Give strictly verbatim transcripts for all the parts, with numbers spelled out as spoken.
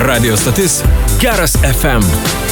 Radio stotis Geras F M.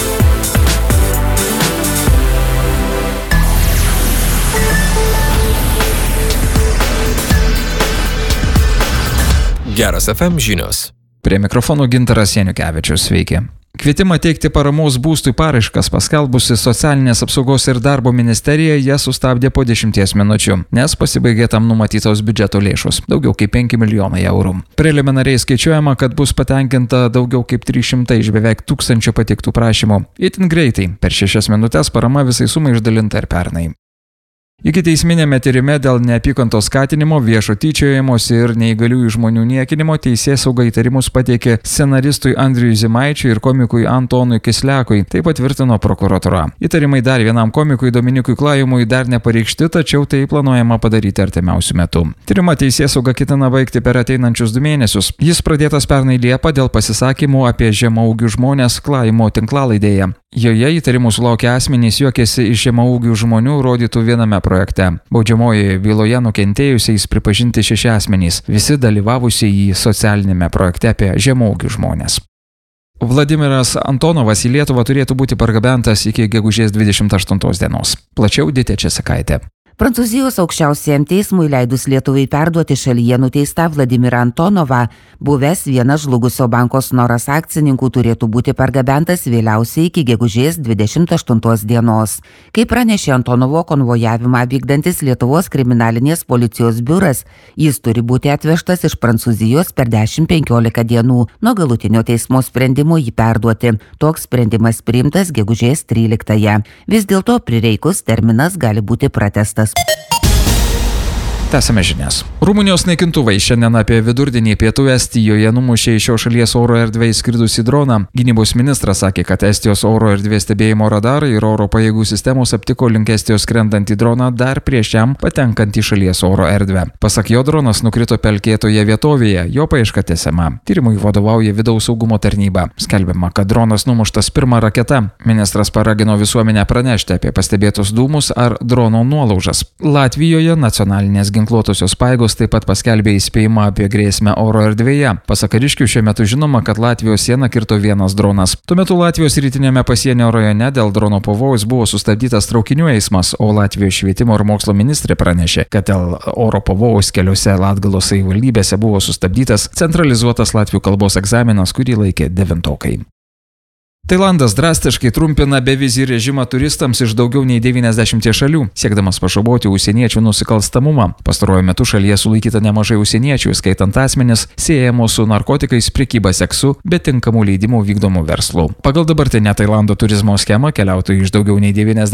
Geras F M žinios. Prie mikrofono Gintaras Janukevičius, sveiki. Kvietimą teikti paramos būstui paraiškas paskelbusi Socialinės apsaugos ir darbo ministerija ją sustabdė po dešimties minučių, nes pasibaigė tam numatytos biudžeto lėšos – daugiau kaip penki milijonai eurų. Preliminariai skaičiuojama, kad bus patenkinta daugiau kaip trys šimtai iš beveik tūkstančio pateiktų prašymų. Itin greitai, per šešias minutės parama visai sumai išdalinta ir pernai. Ikiteisminėme tyrime dėl neapykantos skatinimo, viešo tyčiojimosi ir neįgaliųjų žmonių niekinimo teisėsauga įtarimus pateikė scenaristui Andriui Zimaičiui ir komikui Antonui Kislekui, tai patvirtino prokuratūra. Įtarimai dar vienam komikui Dominikui Klajumui dar nepareikšti, tačiau tai planuojama padaryti artimiausiu metu. Tyrimą teisėsauga ketina baigti per ateinančius du mėnesius. Jis pradėtas pernai Liepą dėl pasisakymų apie žemaūgių žmonės Klajumo tinklalaidėje. Joje įtarimų sulaukę asmenys juokėsi iš žemaūgių žmonių rodytų viename projekte. Baudžiamojoje byloje nukentėjusiais pripažinti šeši asmenys, visi dalyvavusieji socialinėme projekte apie žemaūgių žmonės. Vladimiras Antonovas į Lietuvą turėtų būti pargabentas iki gegužės dvidešimt aštuntos dienos. Plačiau Ditė Česakaitė. Prancūzijos aukščiausiajam teismui leidus Lietuvai perduoti šalyje nuteistą Vladimirą Antonovą, buvęs vienas žlugusio banko Snoras akcininkų turėtų būti pargabentas vėliausiai iki gegužės dvidešimt aštuntos dienos. Kaip pranešė Antonovo konvojavimą vykdantis Lietuvos kriminalinės policijos biuras, jis turi būti atvežtas iš Prancūzijos per dešimt penkiolika dienų nuo galutinio teismo sprendimo jį perduoti. Toks sprendimas priimtas gegužės tryliktąją. Vis dėlto prireikus terminas gali būti pratęstas. Tęsame žinias. Rumunijos naikintuvai šiandien apie vidurdienį pietų Estijoje numušė iš šios šalies oro erdvę įskridusį droną. Gynybos ministras sakė, kad Estijos oro erdvės stebėjimo radarai ir oro pajėgų sistemos aptiko link Estijos skrendantį droną dar prieš jam patenkant į šalies oro erdvę. Pasak jo, dronas nukrito pelkėtoje vietovėje, jo paieška tęsiama. Tyrimui vadovauja vidaus saugumo tarnyba. Skelbiama, kad dronas numuštas pirmą raketą. Ministras paragino visuomenę pranešti apie pastebėtus dūmus ar drono nuolaužas. Latvijoje nacionalinės ginkluotosios pajėgos taip pat paskelbė įspėjimą apie grėsmę oro erdvėje. Pasak kariškių, šiuo metu žinoma, kad Latvijos sieną kirto vienas dronas. Tuo metu Latvijos rytinėme pasienio rajone dėl drono pavojaus buvo sustabdytas traukinių eismas, o Latvijos švietimo ir mokslo ministrė pranešė, kad dėl oro pavojaus keliose Latgalos savivaldybėse buvo sustabdytas centralizuotas latvių kalbos egzaminas, kurį laikė devintokai. Tailandas drastiškai trumpina bevizį režimą turistams iš daugiau nei devyniasdešimties šalių, siekdamas pašaboti užsieniečių nusikalstamumą. Pastaruoju metu šalyje sulaikyta nemažai užsieniečių, skaitant asmenis, siejamų su narkotikais, prekyba seksu, be tinkamų leidimų vykdomų verslų. Pagal dabartinę Tailando turizmo schemą keliautojai iš daugiau nei devyniasdešimties